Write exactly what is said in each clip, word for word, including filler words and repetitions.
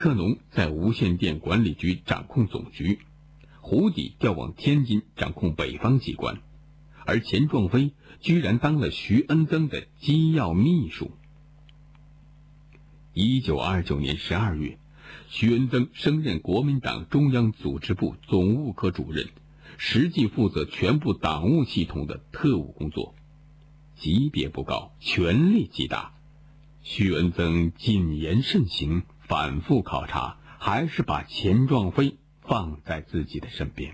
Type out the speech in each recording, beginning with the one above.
克农在无线电管理局掌控总局，胡底调往天津掌控北方机关，而钱壮飞居然当了徐恩增的机要秘书。一九二九年十二月，徐恩增升任国民党中央组织部总务科主任，实际负责全部党务系统的特务工作，级别不高，权力极大。徐恩增谨言慎行，反复考察，还是把钱壮飞放在自己的身边。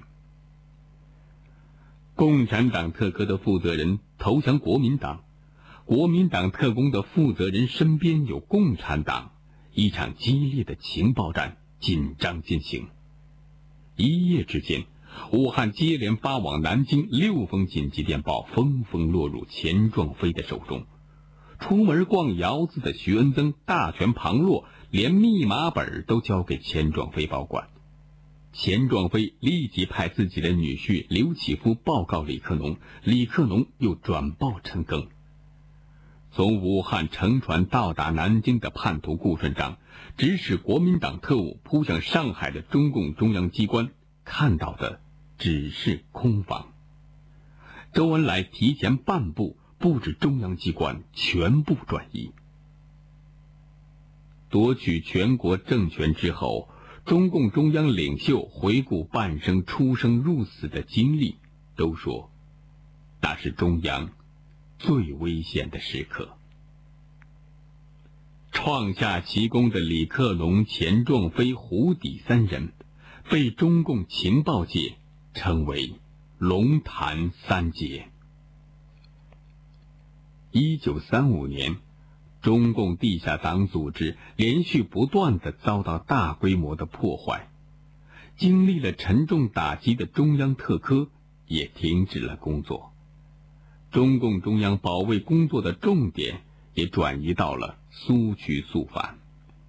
共产党特科的负责人投降国民党，国民党特工的负责人身边有共产党，一场激烈的情报战紧张进行。一夜之间，武汉接连发往南京六封紧急电报纷纷落入钱壮飞的手中。出门逛窑子的徐恩增大权旁落，连密码本都交给钱壮飞保管。钱壮飞立即派自己的女婿刘启夫报告李克农，李克农又转报陈赓。从武汉乘船到达南京的叛徒顾顺章指使国民党特务扑向上海的中共中央机关，看到的只是空房。周恩来提前半步布置中央机关全部转移。夺取全国政权之后，中共中央领袖回顾半生出生入死的经历，都说那是中央最危险的时刻。创下奇功的李克农、钱壮飞、胡底三人被中共情报界称为龙潭三杰。一九三五年，中共地下党组织连续不断地遭到大规模的破坏，经历了沉重打击的中央特科也停止了工作，中共中央保卫工作的重点也转移到了苏区肃反。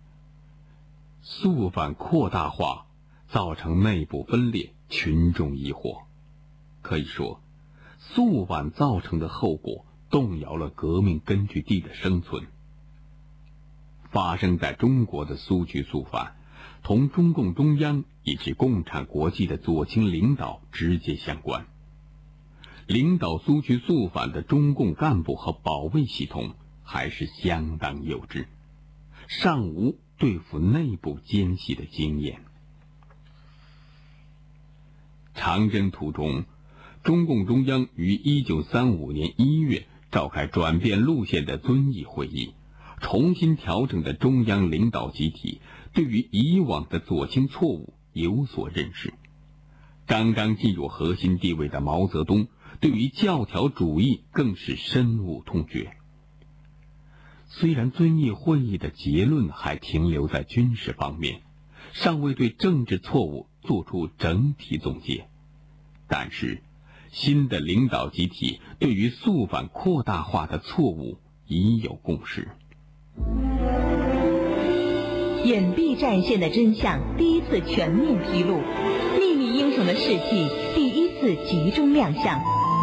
肃反扩大化造成内部分裂，群众疑惑。可以说，肃反造成的后果动摇了革命根据地的生存。发生在中国的苏区肃反同中共中央以及共产国际的左倾领导直接相关。领导苏区肃反的中共干部和保卫系统还是相当幼稚，尚无对付内部奸细的经验。长征途中，中共中央于一九三五年一月召开转变路线的遵义会议，重新调整的中央领导集体对于以往的左倾错误有所认识。刚刚进入核心地位的毛泽东对于教条主义更是深恶痛绝。虽然遵义会议的结论还停留在军事方面，尚未对政治错误做出整体总结，但是新的领导集体对于肃反扩大化的错误已有共识。 隐蔽战线的真相第一次全面披露，秘密英雄的事迹第一次集中亮相。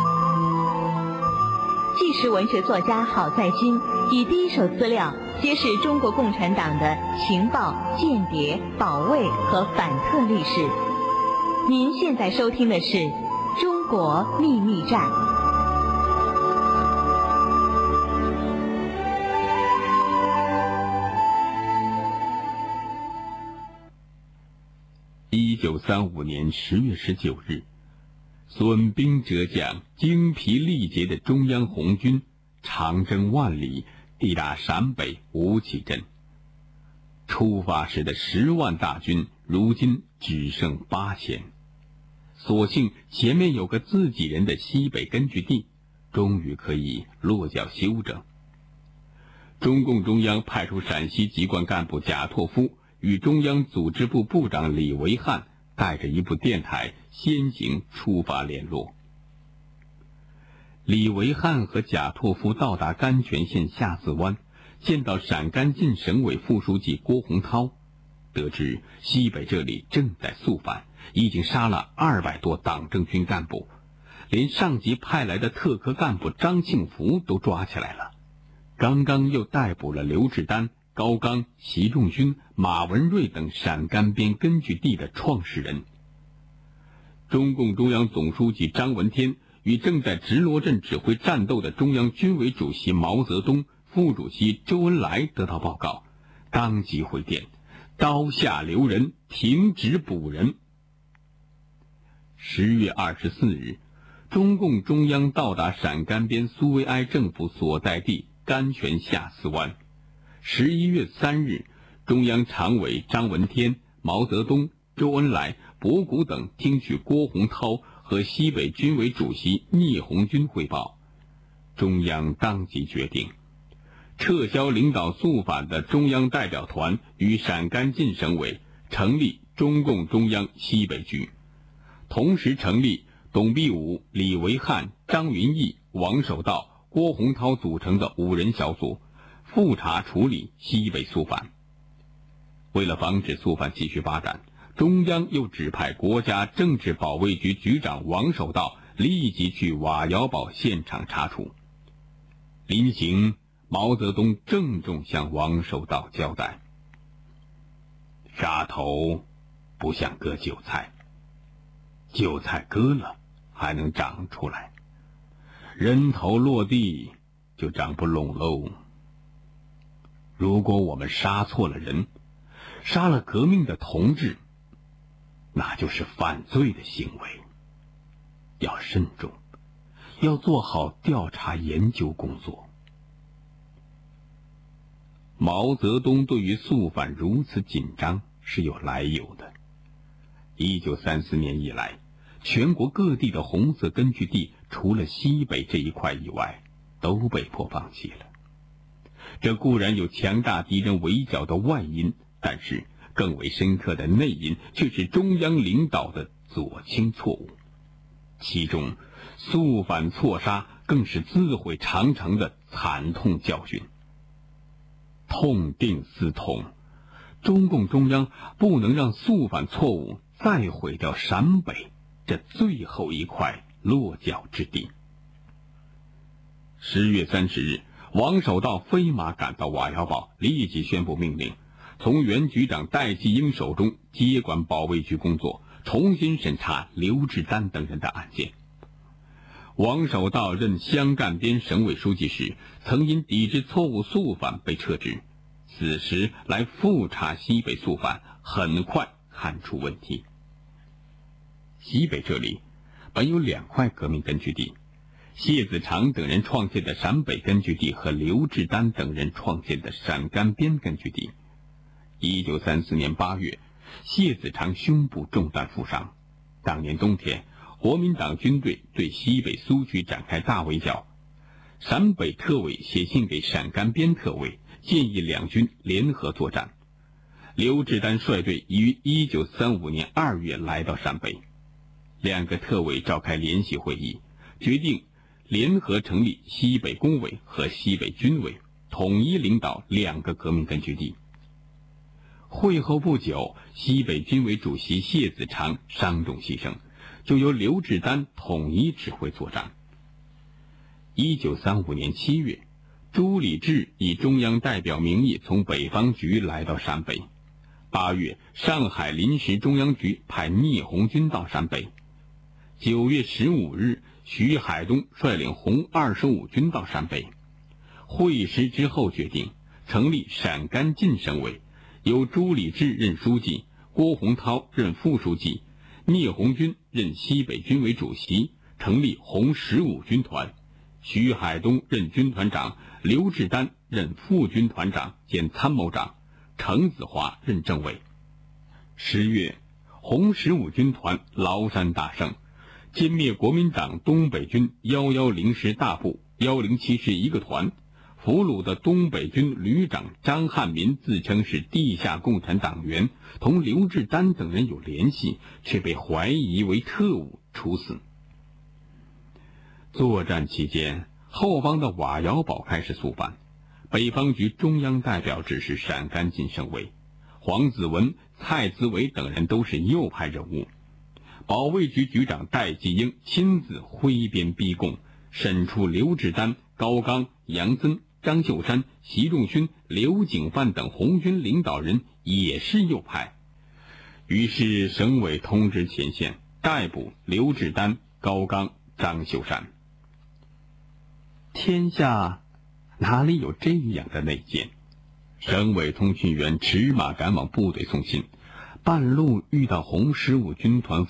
纪实文学作家郝在新以第一手资料揭示中国共产党的情报、间谍、保卫和反特历史。您现在收听的是《中国秘密战》。 一九三五年十月十九日，损兵折将、精疲力竭的中央红军长征万里，抵达陕北吴起镇。出发时的十万大军，如今只剩八千。所幸前面有个自己人的西北根据地，终于可以落脚休整。中共中央派出陕西籍贯干部贾拓夫与中央组织部部长李维汉带着一部电台先行出发联络。李维汉和贾拓夫到达甘泉县下子湾，见到陕甘晋省委副书记郭洪涛，得知西北这里正在肃反，已经杀了二百多党政军干部，连上级派来的特科干部张庆福都抓起来了。刚刚又逮捕了刘志丹， 高岗、习仲勋、马文瑞等陕甘边根据地的创始人。中共中央总书记张闻天与正在直罗镇指挥战斗的中央军委主席毛泽东、副主席周恩来得到报告，当即回电，刀下留人，停止捕人。十月二十四日，中共中央到达陕甘边苏维埃政府所在地甘泉下寺湾。十一月三日，中央常委张闻天、毛泽东、周恩来、博古等听取郭洪涛和西北军委主席聂红军汇报，中央当即决定撤销领导肃反的中央代表团与陕甘晋省委，成立中共中央西北局，同时成立董必武、李维汉、张云逸、王守道、郭洪涛组成的五人小组，复查处理西北肃反。为了防止肃反继续发展，中央又指派国家政治保卫局局长王守道立即去瓦窑堡现场查处。临行，毛泽东郑重向王守道交代：杀头不像割韭菜，韭菜割了还能长出来，人头落地就长不拢喽。如果我们杀错了人，杀了革命的同志，那就是犯罪的行为，要慎重，要做好调查研究工作。毛泽东对于肃反如此紧张是有来由的。一九三四年以来，全国各地的红色根据地除了西北这一块以外，都被迫放弃了。这固然有强大敌人围剿的外因，但是更为深刻的内因却是中央领导的左倾错误，其中肃反错杀更是自毁长城的惨痛教训。痛定思痛，中共中央不能让肃反错误再毁掉陕北这最后一块落脚之地。十月三十日，王守道飞马赶到瓦窑堡，立即宣布命令，从原局长戴季英手中接管保卫局工作，重新审查刘志丹等人的案件。王守道任湘赣边省委书记时，曾因抵制错误肃反被撤职，此时来复查西北肃反，很快看出问题。西北这里本有两块革命根据地，谢子长等人创建的陕北根据地和刘志丹等人创建的陕甘边根据地。一九三四年八月，谢子长胸部中弹负伤。当年冬天，国民党军队对西北苏区展开大围剿。陕北特委写信给陕甘边特委，建议两军联合作战。刘志丹率队已于一九三五年二月来到陕北，两个特委召开联席会议，决定联合成立西北工委和西北军委，统一领导两个革命根据地。会后不久，西北军委主席谢子长伤重牺牲，就由刘志丹统一指挥作战。一九三五年七月，朱理治以中央代表名义从北方局来到陕北。八月，上海临时中央局派聂红军到陕北。九月十五日，徐海东率领红二十五军到陕北。会师之后决定成立陕甘晋省委，由朱理治任书记，郭洪涛任副书记，聂红军任西北军委主席，成立红十五军团，徐海东任军团长，刘志丹任副军团长兼参谋长，程子华任政委。十月，红十五军团崂山大胜，歼灭国民党东北军一一零师大部、一零七师一个团。俘虏的东北军旅长张汉民自称是地下共产党员，同刘志丹等人有联系，却被怀疑为特务，处死。作战期间，后方的瓦窑堡开始肃反，北方局中央代表指示陕甘晋省委，黄子文、蔡子伟等人都是右派人物。保卫局局长戴季英亲自挥鞭逼供，审处刘志丹、高岗、杨增、 张秀山、习仲勋、刘景范等红军领导人也是右派。于是省委通知前线逮捕刘志丹、高岗、张秀山。天下哪里有这样的内奸？省委通讯员驰马赶往部队送信，半路遇到红十五军团